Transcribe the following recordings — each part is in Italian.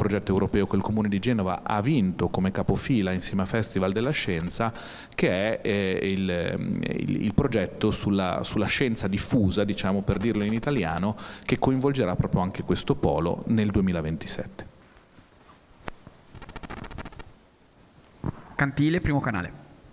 progetto europeo che il Comune di Genova ha vinto come capofila insieme a Festival della Scienza, che è il progetto sulla scienza diffusa, diciamo per dirlo in italiano, che coinvolgerà proprio anche questo polo nel 2027. Cantile, Primo Canale.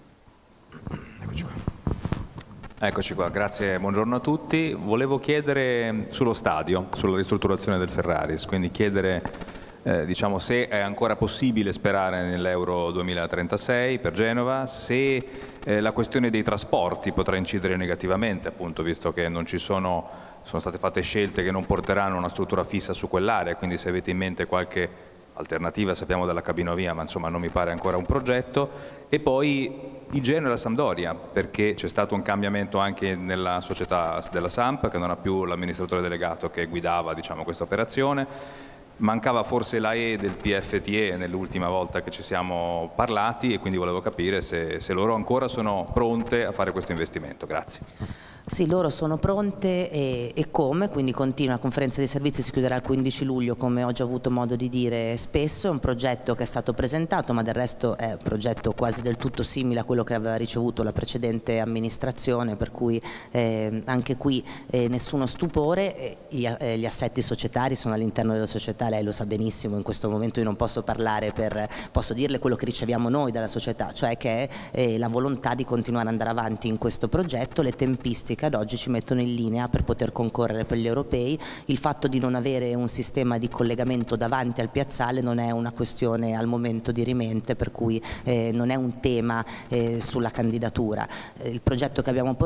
Eccoci qua, grazie, buongiorno a tutti. Volevo chiedere sullo stadio, sulla ristrutturazione del Ferraris, quindi chiedere diciamo, se è ancora possibile sperare nell'Euro 2036 per Genova, se la questione dei trasporti potrà incidere negativamente, appunto, visto che non ci sono state fatte scelte che non porteranno una struttura fissa su quell'area, quindi se avete in mente qualche alternativa, sappiamo della cabinovia, ma insomma non mi pare ancora un progetto. E poi il Genoa e la Sampdoria, perché c'è stato un cambiamento anche nella società della Samp, che non ha più l'amministratore delegato che guidava, diciamo, questa operazione. Mancava forse la E del PFTE nell'ultima volta che ci siamo parlati, e quindi volevo capire se loro ancora sono pronte a fare questo investimento. Grazie. Sì, loro sono pronte e come, quindi continua. La conferenza dei servizi si chiuderà il 15 luglio, come ho già avuto modo di dire spesso. È un progetto che è stato presentato, ma del resto è un progetto quasi del tutto simile a quello che aveva ricevuto la precedente amministrazione, per cui anche qui nessuno stupore. Gli assetti societari sono all'interno della società, lei lo sa benissimo, in questo momento io non posso parlare posso dirle quello che riceviamo noi dalla società, cioè che è la volontà di continuare ad andare avanti in questo progetto. Le tempistiche ad oggi ci mettono in linea per poter concorrere per gli europei. Il fatto di non avere un sistema di collegamento davanti al piazzale non è una questione al momento dirimente, per cui non è un tema sulla candidatura. Il progetto che abbiamo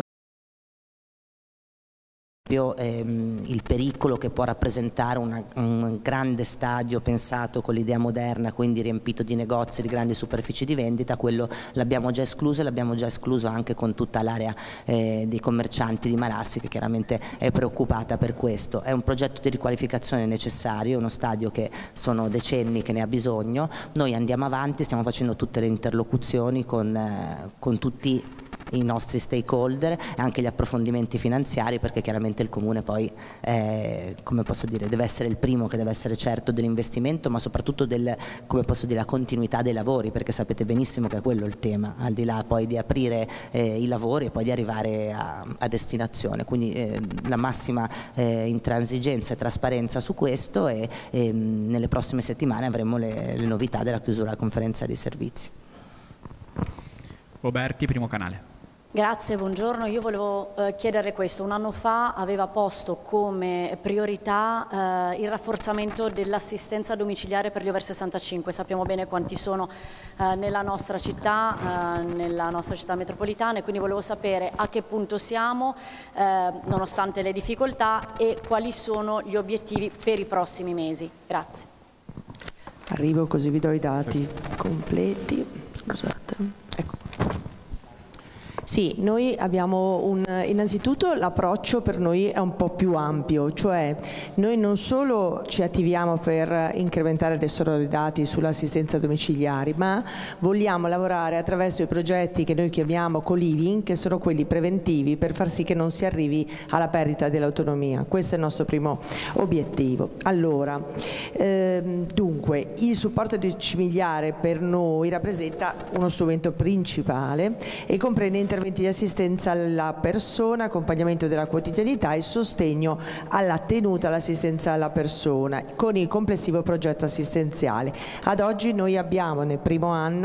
il pericolo che può rappresentare un grande stadio pensato con l'idea moderna, quindi riempito di negozi, di grandi superfici di vendita, quello l'abbiamo già escluso, e l'abbiamo già escluso anche con tutta l'area dei commercianti di Marassi, che chiaramente è preoccupata per questo. È un progetto di riqualificazione necessario, è uno stadio che sono decenni che ne ha bisogno. Noi andiamo avanti, stiamo facendo tutte le interlocuzioni con tutti i nostri stakeholder e anche gli approfondimenti finanziari, perché chiaramente il Comune poi come posso dire, deve essere il primo che deve essere certo dell'investimento, ma soprattutto come posso dire, la continuità dei lavori, perché sapete benissimo che è quello il tema, al di là poi di aprire i lavori e poi di arrivare a destinazione. Quindi la massima intransigenza e trasparenza su questo, e nelle prossime settimane avremo le novità della chiusura della conferenza dei servizi. Roberti, Primo Canale. Grazie, buongiorno. Io volevo chiedere questo. Un anno fa aveva posto come priorità il rafforzamento dell'assistenza domiciliare per gli over 65. Sappiamo bene quanti sono nella nostra città metropolitana, e quindi volevo sapere a che punto siamo nonostante le difficoltà e quali sono gli obiettivi per i prossimi mesi. Grazie. Arrivo così vi do i dati completi. Scusate. Ecco. Sì, noi abbiamo innanzitutto l'approccio per noi è un po' più ampio, cioè noi non solo ci attiviamo per incrementare adesso i dati sull'assistenza domiciliare, ma vogliamo lavorare attraverso i progetti che noi chiamiamo co-living, che sono quelli preventivi per far sì che non si arrivi alla perdita dell'autonomia. Questo è il nostro primo obiettivo. Allora, dunque, il supporto domiciliare per noi rappresenta uno strumento principale e comprende interventi di assistenza alla persona, accompagnamento della quotidianità e sostegno alla tenuta, all'assistenza alla persona, con il complessivo progetto assistenziale. Ad oggi noi abbiamo nel primo anno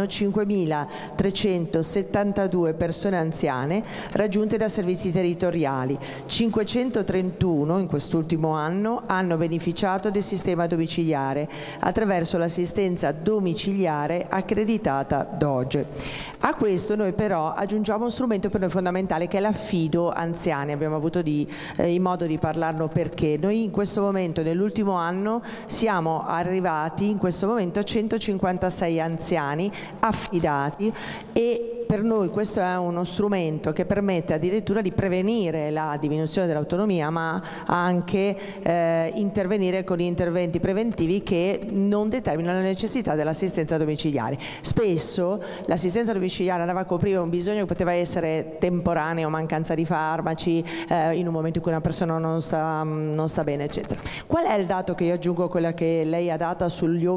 5.372 persone anziane raggiunte da servizi territoriali, 531 in quest'ultimo anno hanno beneficiato del sistema domiciliare attraverso l'assistenza domiciliare accreditata DOGE. A questo noi però aggiungiamo un strumento per noi fondamentale, che è l'affido anziani. Abbiamo avuto modo di parlarlo, perché noi in questo momento, nell'ultimo anno, siamo arrivati in questo momento a 156 anziani affidati, e per noi questo è uno strumento che permette addirittura di prevenire la diminuzione dell'autonomia, ma anche intervenire con interventi preventivi che non determinano la necessità dell'assistenza domiciliare. Spesso l'assistenza domiciliare andava a coprire un bisogno che poteva essere temporaneo, mancanza di farmaci, in un momento in cui una persona non sta bene, eccetera. Qual è il dato che io aggiungo a quella che lei ha data sugli